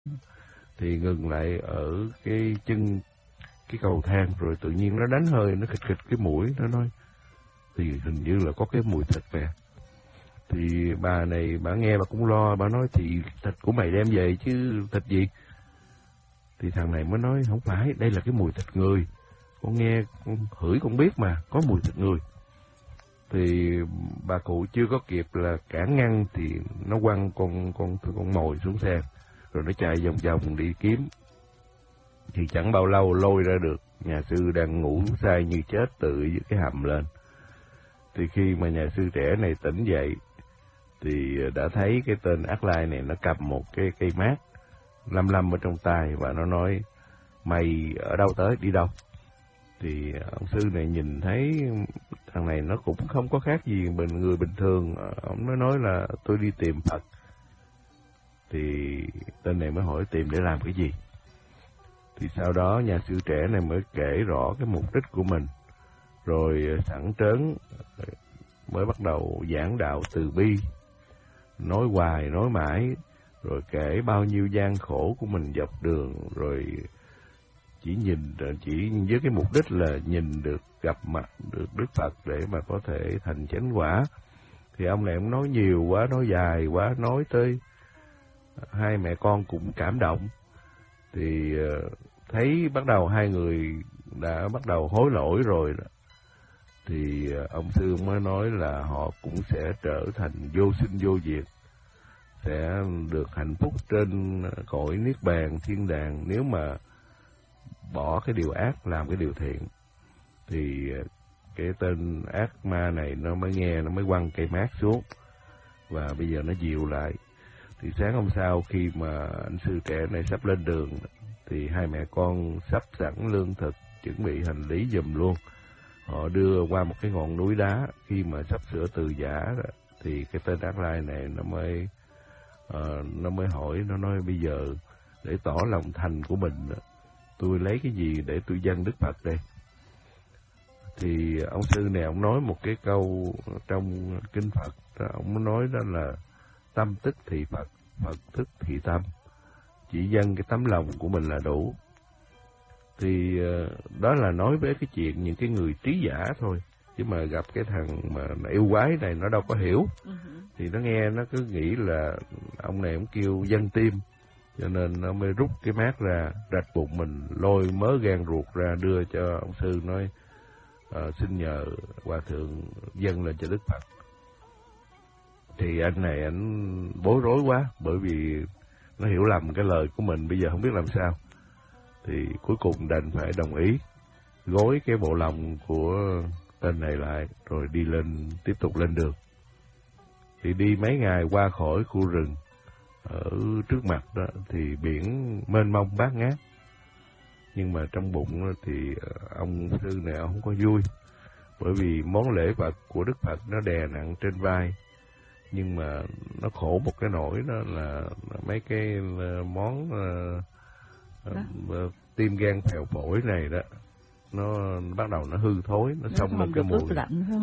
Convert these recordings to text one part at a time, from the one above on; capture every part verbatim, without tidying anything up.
thì ngừng lại ở cái chân cái cầu thang, rồi tự nhiên nó đánh hơi, nó khịch khịch cái mũi, nó nói thì hình như là có cái mùi thịt về. Thì bà này bà nghe bà cũng lo, bà nói thì thịt của mày đem về chứ thịt gì. Thì thằng này mới nói không phải, đây là cái mùi thịt người, con nghe con hửi con biết mà, có mùi thịt người. Thì bà cụ chưa có kịp là cản ngăn thì nó quăng con con con mồi xuống xe, rồi nó chạy vòng vòng đi kiếm. Thì chẳng bao lâu lôi ra được nhà sư đang ngủ say như chết tự dưới cái hầm lên. Thì khi mà nhà sư trẻ này tỉnh dậy thì đã thấy cái tên ác lai này nó cầm một cái cây mát lăm lăm ở trong tay, và nó nói mày ở đâu tới, đi đâu. Thì ông sư này nhìn thấy thằng này nó cũng không có khác gì bình người bình thường, ông mới nói là tôi đi tìm Phật. Thì tên này mới hỏi tìm để làm cái gì. Thì sau đó nhà sư trẻ này mới kể rõ cái mục đích của mình, rồi sẵn trớn mới bắt đầu giảng đạo từ bi, nói hoài nói mãi, rồi kể bao nhiêu gian khổ của mình dọc đường, rồi chỉ nhìn chỉ với cái mục đích là nhìn được, gặp mặt được Đức Phật để mà có thể thành chánh quả. Thì ông này ông nói nhiều quá, nói dài quá, nói tới hai mẹ con cũng cảm động. Thì thấy bắt đầu hai người đã bắt đầu hối lỗi rồi đó. Thì ông sư mới nói là họ cũng sẽ trở thành vô sinh vô diệt, sẽ được hạnh phúc trên cõi niết bàn thiên đàng nếu mà bỏ cái điều ác làm cái điều thiện. Thì cái tên ác ma này nó mới nghe, nó mới quăng cây mát xuống, và bây giờ nó dịu lại. Thì sáng hôm sau khi mà anh sư trẻ này sắp lên đường thì hai mẹ con sắp sẵn lương thực, chuẩn bị hành lý giùm luôn. Họ đưa qua một cái ngọn núi đá. Khi mà sắp sửa từ giã thì cái tên ác lai này nó mới uh, nó mới hỏi, nó nói bây giờ để tỏ lòng thành của mình, tôi lấy cái gì để tôi dâng Đức Phật đây. Thì ông sư này ông nói một cái câu trong kinh Phật, ông nói đó là tâm tức thì Phật, Phật tức thì tâm, chỉ dâng cái tấm lòng của mình là đủ. Thì đó là nói với cái chuyện những cái người trí giả thôi, chứ mà gặp cái thằng mà yêu quái này nó đâu có hiểu. Uh-huh. Thì nó nghe nó cứ nghĩ là ông này ông kêu dâng tim, cho nên nó mới rút cái mát ra, rạch bụng mình, lôi mớ gan ruột ra đưa cho ông sư, nói uh, xin nhờ hòa thượng dâng lên cho Đức Phật. Thì anh này anh bối rối quá, bởi vì nó hiểu lầm cái lời của mình, bây giờ không biết làm sao. Thì cuối cùng đành phải đồng ý, gối cái bộ lòng của tên này lại, rồi đi lên, tiếp tục lên đường. Thì đi mấy ngày qua khỏi khu rừng, ở trước mặt đó thì biển mênh mông bát ngát. Nhưng mà trong bụng thì ông sư này ông không có vui, bởi vì món lễ vật của Đức Phật nó đè nặng trên vai. Nhưng mà nó khổ một cái nỗi đó là mấy cái món uh, uh, tim gan phèo phổi này đó, nó bắt đầu nó hư thối, nó xông lên cái mùi.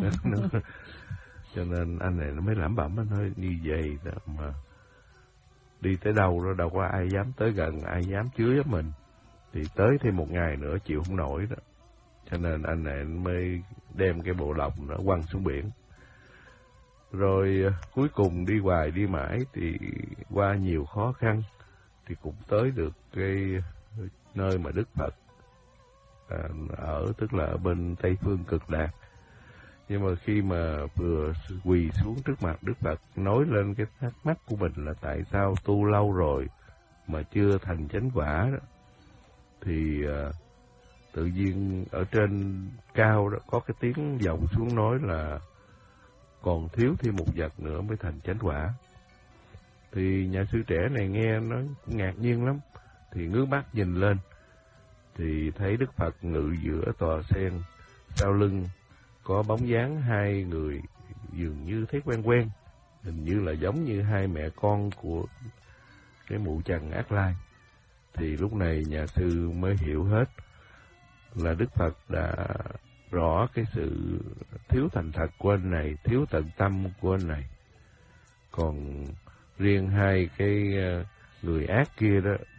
Cho nên anh này nó mới lẩm bẩm, anh nói như vậy đó mà đi tới đâu đó đâu có ai dám tới gần, ai dám chứa mình. Thì tới thêm một ngày nữa chịu không nổi đó, cho nên anh này mới đem cái bộ lọc nó quăng xuống biển. Rồi cuối cùng đi hoài đi mãi thì qua nhiều khó khăn thì cũng tới được cái nơi mà Đức Phật à, ở, tức là ở bên Tây Phương Cực Lạc. Nhưng mà khi mà vừa quỳ xuống trước mặt Đức Phật, nói lên cái thắc mắc của mình là tại sao tu lâu rồi mà chưa thành chánh quả đó, thì à, tự nhiên ở trên cao đó có cái tiếng vọng xuống nói là còn thiếu thêm một vật nữa mới thành chánh quả. Thì nhà sư trẻ này nghe nó cũng ngạc nhiên lắm, thì ngước mắt nhìn lên thì thấy Đức Phật ngự giữa tòa sen, sau lưng có bóng dáng hai người dường như thấy quen quen, hình như là giống như hai mẹ con của cái mụ chằn Ác Lai. Thì lúc này nhà sư mới hiểu hết là Đức Phật đã rõ cái sự thiếu thành thật của anh này, thiếu tận tâm của anh này. Còn riêng hai cái người ác kia đó